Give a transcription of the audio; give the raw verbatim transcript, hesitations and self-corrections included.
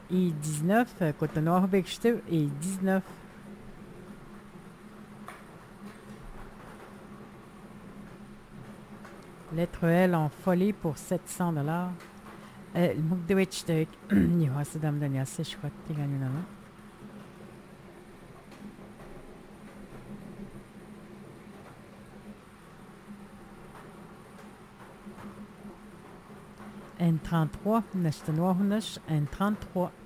et dix-neuf. Côte Nord, Bexte et dix-neuf. Lettre L en folie pour sept cents dollars. المقدويتش تاك يو هسدام دنيا سيش خط تيغاني نانا. ان trente-trois نشتنوه نش ان trente-trois.